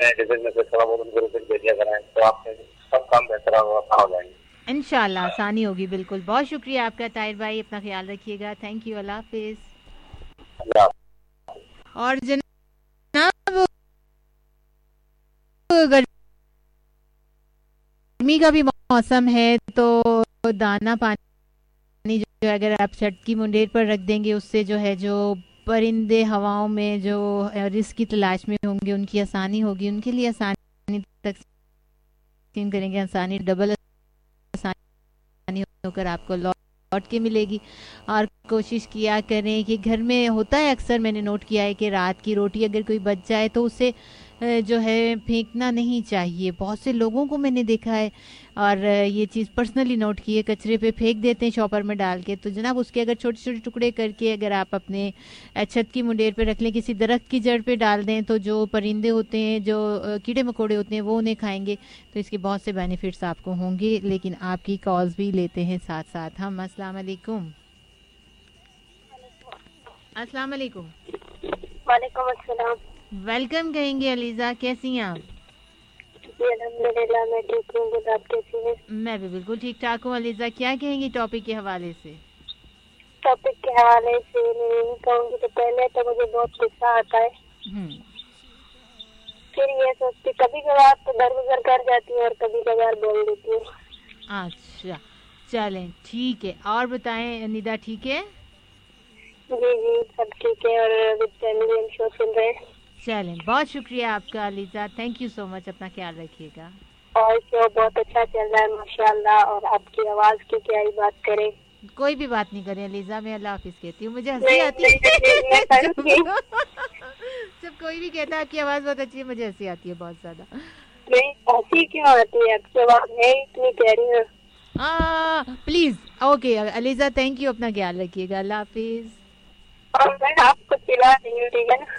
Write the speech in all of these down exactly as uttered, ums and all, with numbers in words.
Design में से थोड़ा बहुत उनको रिपीट दे दिया करें तो आपके सब काम बेहतर हो जाएंगे। इंशाल्लाह आसानी होगी। बिल्कुल, बहुत शुक्रिया आपका ताहिर भाई, अपना ख्याल रखिएगा। थैंक यू, अल्लाह हाफिज। और जनाब गर्मी का भी मौसम है तो दाना पानी जो है अगर आप छत की मुंडेर पर रख देंगे उससे जो है जो परिंदे हवाओं में जो रिस्क की तलाश में होंगे उनकी आसानी होगी, उनके लिए आसानी तकसीम करेंगे, आसानी डबल आसानी होकर आपको लौट के मिलेगी। और कोशिश किया करें कि घर में होता है अक्सर, मैंने नोट किया है कि रात की रोटी अगर कोई बच जाए तो उसे जो है फेंकना नहीं चाहिए। बहुत से लोगों को मैंने देखा है और ये चीज़ पर्सनली नोट की है, कचरे पे फेंक देते हैं शॉपर में डाल के। तो जनाब उसके अगर छोटे छोटे टुकड़े करके अगर आप अपने छत की मुंडेर पे रख लें, किसी दरख्त की जड़ पे डाल दें तो जो परिंदे होते हैं, जो कीड़े मकोड़े होते हैं वो उन्हें खाएंगे। तो इसके बहुत से बेनिफिट्स आपको होंगे। लेकिन आपकी कॉल्स भी लेते हैं साथ साथ हम। अस्सलाम वालेकुम। अस्सलाम वालेकुम। वालेकुम अस्सलाम। वेलकम कहेंगे अलीजा, कैसी हैं आप? अल्हम्दुलिल्लाह मैं ठीक हूँ, आप कैसी हैं? मैं भी बिल्कुल ठीक ठाक हूँ। अलीजा क्या कहेंगी टॉपिक के हवाले से? टॉपिक के हवाले से मैं कहूँगी तो पहले तो मुझे बहुत गुस्सा आता है, फिर ये सोचती कभी कभार तो दरगुजर कर जाती हूँ और कभी कभार बोल देती हूँ। अच्छा चलें ठीक है। और बताएं निदा ठीक है? जी जी सब ठीक है और फैमिली शो सुन रहे हैं। चलें, बहुत शुक्रिया आपका ELISA, thank you so much, अपना ख्याल रखिएगा। और शो बहुत अच्छा चल रहा है माशाल्लाह, और आपकी आवाज की क्या ही बात करें। कोई भी बात नहीं करें अलीजा, मैं अल्लाह हाफिज कहती हूँ, मुझे हंसी आती है जब कोई भी कहता है आपकी आवाज बहुत अच्छी है, मुझे हंसी आती है बहुत ज्यादा। नहीं हंसी क्यों आती है, आपकी आवाज है इतनी प्यारी है। Please okay ELISA, thank you, अपना ख्याल रखिएगा, अल्लाह हाफिज। और मैं आपको चिल्ला रही हूँ, ठीक है ना?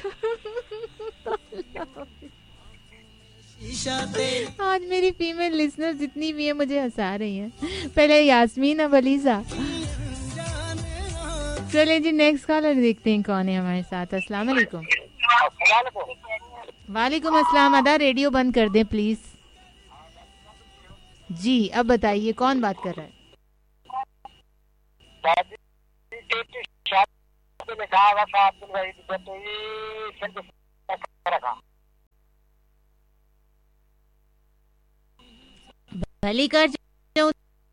आज मेरी फीमेल लिसनर जितनी भी है मुझे हंसा रही हैं। पहले यास्मीन अब अलीजा। चले जी नेक्स्ट कॉलर देखते हैं कौन है हमारे साथ। अस्सलाम वालेकुम। वालेकुम अस्सलाम। अदा रेडियो बंद कर दें प्लीज। जी अब बताइए कौन बात कर रहा है? भली कर जाऊं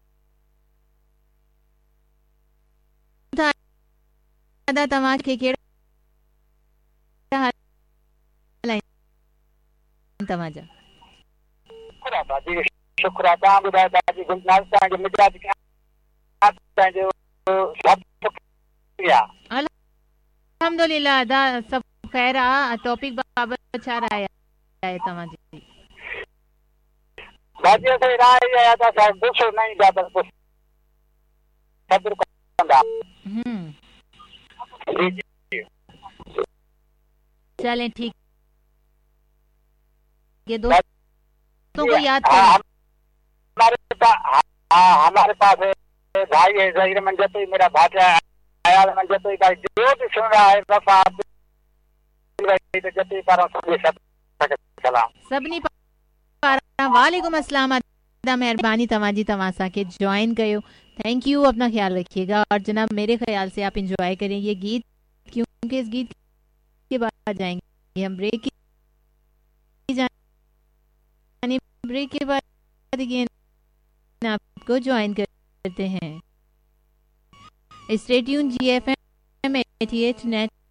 था तमाश के केड़ा तमाजा शुक्र अदा ॿुधायो तव्हांजी गुलनाज़ तव्हांजो मिजाज तव्हांजो अल्हम्दुलिल्लाह अदा सब खैर आहे। टॉपिक बाबत छा राय आहे तव्हांजी? बाजी असांजी राय इहा आहे त असां गुस्सो न ईंदा बसि बसि सब्र कंदा। चलें ठीक ये दोस्तों को याद करें। हमारे पास हाँ हमारे पास भाई है ज़हीर मंजतोई, मेरा भाजा आयाल मंजतोई का जो भी सुन रहा है बस आप जतोई पारा सलाम सबनी पारा। वालेकुम अस्सलाम, अदा मेहरबानी तवाजी तवासा के ज्वाइन कयो, थैंक यू, अपना ख्याल रखिएगा। और जनाब मेरे ख्याल से आप इंजॉय करें ये गीत, क्योंकि इस गीत के बाद जाएंगे हम ब्रेक की जाने, ब्रेक के बाद आपको ज्वाइन करते हैं। स्टे ट्यून जी F M eighty eight net